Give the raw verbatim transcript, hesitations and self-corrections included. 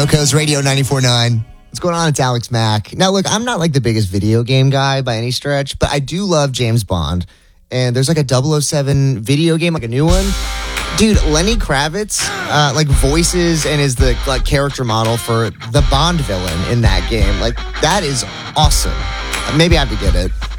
Coast Radio ninety-four point nine. What's going on? It's Alex Mack. Now, look, I'm not like the biggest video game guy by any stretch, but I do love James Bond. And there's like a double oh seven video game, like a new one. Dude, Lenny Kravitz, uh, like voices and is the like character model for the Bond villain in that game. Like, that is awesome. Maybe I have to get it.